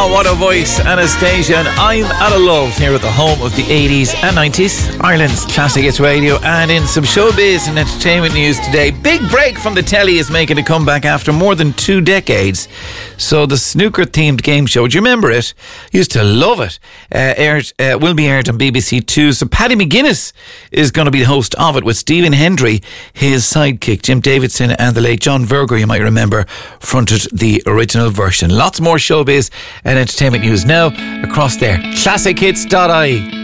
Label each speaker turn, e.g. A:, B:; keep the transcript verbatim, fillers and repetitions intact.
A: Oh, what a voice, Anastasia, and I'm out of love here at the home of the eighties and nineties, Ireland's Classic Hits Radio. And in some showbiz and entertainment news today, big break from the telly is making a comeback after more than two decades. So the snooker-themed game show, do you remember it? Used to love it. Uh, aired, uh, will be aired on B B C Two. So Paddy McGuinness is going to be the host of it with Stephen Hendry, his sidekick. Jim Davidson and the late John Virgo, you might remember, fronted the original version. Lots more showbiz and entertainment news now across there. classic hits dot I E